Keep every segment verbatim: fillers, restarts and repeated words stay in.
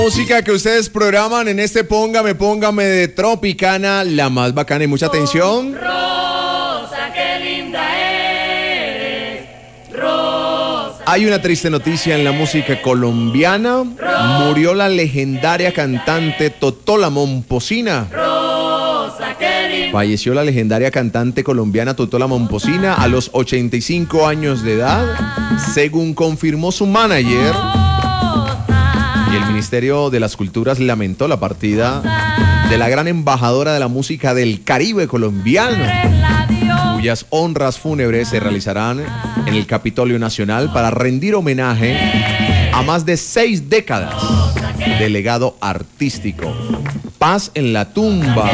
Música que ustedes programan en este Póngame, Póngame de Tropicana, la más bacana y mucha atención. Rosa, qué linda eres, Rosa. Hay una triste noticia en la música colombiana. Murió la legendaria cantante Totó la Momposina. Rosa, qué linda. Falleció la legendaria cantante colombiana Totó la Momposina a los ochenta y cinco años de edad, según confirmó su manager. Y el Ministerio de las Culturas lamentó la partida de la gran embajadora de la música del Caribe colombiano, cuyas honras fúnebres se realizarán en el Capitolio Nacional para rendir homenaje a más de seis décadas de legado artístico. Paz en la tumba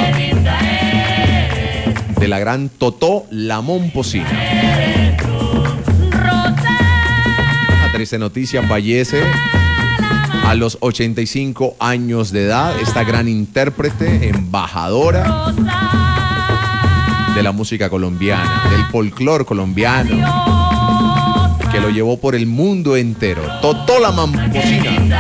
de la gran Totó la Momposina. Una triste noticia, fallece a los ochenta y cinco años de edad esta gran intérprete, embajadora de la música colombiana, del folclore colombiano, que lo llevó por el mundo entero. Totó la Momposina.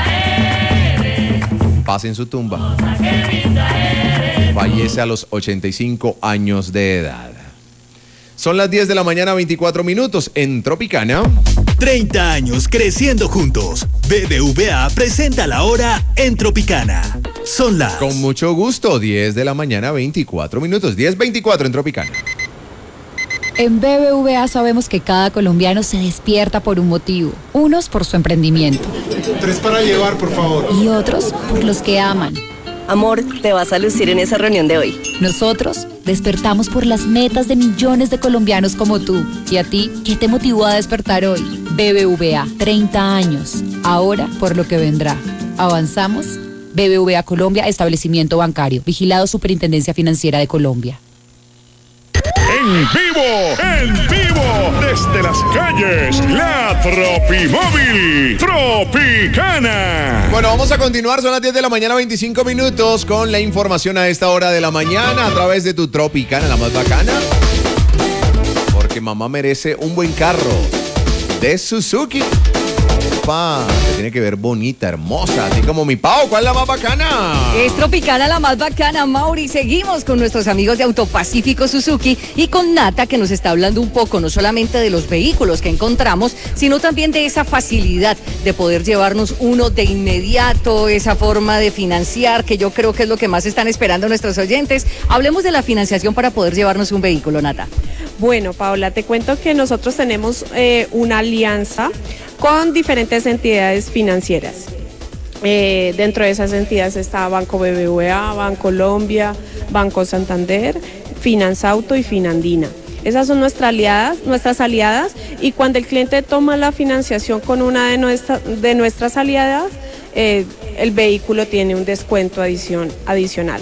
Paz en su tumba. Fallece a los ochenta y cinco años de edad. Son las diez de la mañana, veinticuatro minutos en Tropicana. treinta años creciendo juntos. B B V A presenta la hora en Tropicana. Son las... Con mucho gusto, diez de la mañana, veinticuatro minutos. diez veinticuatro en Tropicana. En B B V A sabemos que cada colombiano se despierta por un motivo. Unos por su emprendimiento. Tres para llevar, por favor. Y otros por los que aman. Amor, te vas a lucir en esa reunión de hoy. Nosotros despertamos por las metas de millones de colombianos como tú. ¿Y a ti, qué te motivó a despertar hoy? B B V A, treinta años. Ahora por lo que vendrá. ¿Avanzamos? B B V A Colombia, establecimiento bancario. Vigilado Superintendencia Financiera de Colombia. En vivo, en vivo, desde las calles, la Tropimóvil Tropicana. Bueno, vamos a continuar, son las diez de la mañana, veinticinco minutos, con la información a esta hora de la mañana a través de tu Tropicana, la más bacana. Porque mamá merece un buen carro de Suzuki. Opa, se tiene que ver bonita, hermosa, así como mi Pau. ¿Cuál es la más bacana? Es Tropicana, la más bacana, Mauri. Seguimos con nuestros amigos de Autopacífico Suzuki y con Nata, que nos está hablando un poco no solamente de los vehículos que encontramos, sino también de esa facilidad de poder llevarnos uno de inmediato, esa forma de financiar, que yo creo que es lo que más están esperando nuestros oyentes. Hablemos de la financiación para poder llevarnos un vehículo, Nata. Bueno, Paola, te cuento que nosotros tenemos eh, una alianza con diferentes entidades financieras. Eh, dentro de esas entidades está Banco B B V A, Bancolombia, Banco Santander, Finanzauto y Finandina. Esas son nuestras aliadas, nuestras aliadas, y cuando el cliente toma la financiación con una de, nuestra, de nuestras aliadas, eh, el vehículo tiene un descuento adición, adicional.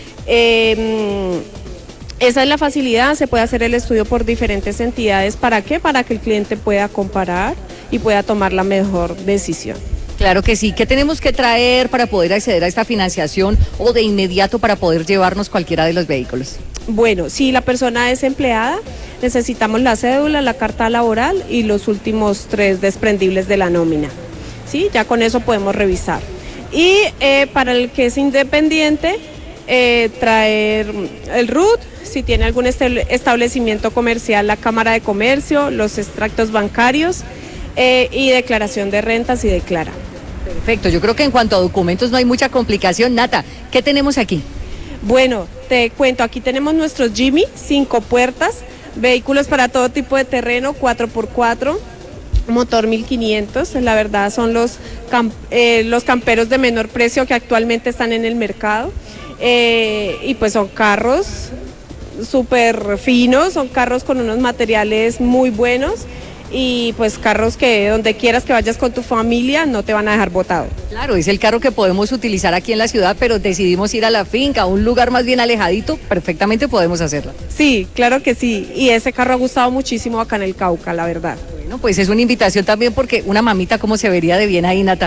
Eh, Esa es la facilidad, se puede hacer el estudio por diferentes entidades. ¿Para qué? Para que el cliente pueda comparar y pueda tomar la mejor decisión. Claro que sí. ¿Qué tenemos que traer para poder acceder a esta financiación o de inmediato para poder llevarnos cualquiera de los vehículos? Bueno, si la persona es empleada, necesitamos la cédula, la carta laboral y los últimos tres desprendibles de la nómina. ¿Sí? Ya con eso podemos revisar. Y eh, para el que es independiente, eh, traer el R U T, si tiene algún establecimiento comercial, la Cámara de Comercio, los extractos bancarios eh, y declaración de rentas y declara. Perfecto, yo creo que en cuanto a documentos no hay mucha complicación. Nata, ¿qué tenemos aquí? Bueno, te cuento, aquí tenemos nuestros Jimmy, cinco puertas, vehículos para todo tipo de terreno, cuatro por cuatro, motor mil quinientos, la verdad son los, camp eh, los camperos de menor precio que actualmente están en el mercado, eh, y pues son carros súper finos, son carros con unos materiales muy buenos y pues carros que donde quieras que vayas con tu familia no te van a dejar botado. Claro, es el carro que podemos utilizar aquí en la ciudad, pero decidimos ir a la finca, a un lugar más bien alejadito, perfectamente podemos hacerlo. Sí, claro que sí, y ese carro ha gustado muchísimo acá en el Cauca, la verdad. Bueno, pues es una invitación también porque una mamita, ¿cómo se vería de bien ahí, Nata?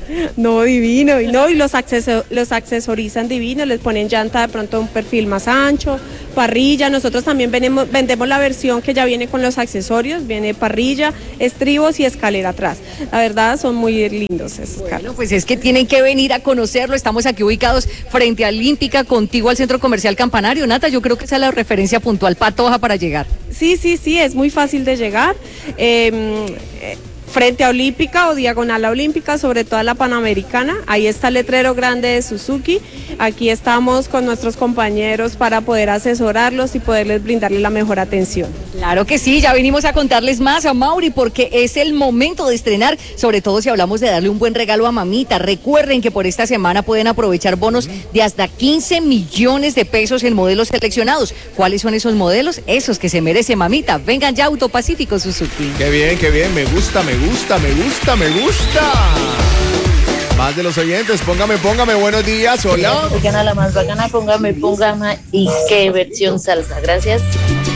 No, divino, y no, y los, acceso- los accesorizan divino, les ponen llanta de pronto un perfil más ancho, parrilla, nosotros también venemos, vendemos la versión que ya viene con los accesorios, viene parrilla, estribos y escalera atrás. La verdad son muy lindos esos carros. Bueno, pues es que tienen que venir a conocerlo, estamos aquí ubicados frente a Olímpica, contigo al Centro Comercial Campanario. Nata, yo creo que esa es la referencia puntual patoja para llegar. Sí, sí, sí, es muy fácil de llegar. Eh, eh, Frente a Olímpica o diagonal a Olímpica, sobre todo a la Panamericana, ahí está el letrero grande de Suzuki. Aquí estamos con nuestros compañeros para poder asesorarlos y poderles brindarles la mejor atención. Claro que sí, ya venimos a contarles más a Mauri porque es el momento de estrenar, sobre todo si hablamos de darle un buen regalo a mamita. Recuerden que por esta semana pueden aprovechar bonos de hasta quince millones de pesos en modelos seleccionados. ¿Cuáles son esos modelos? Esos que se merece mamita. Vengan ya, Autopacífico Suzuki. Qué bien, qué bien, me gusta, me gusta, me gusta, me gusta. Más de los oyentes, póngame, póngame, buenos días, hola. La más bacana, póngame, póngame y qué versión salsa, gracias.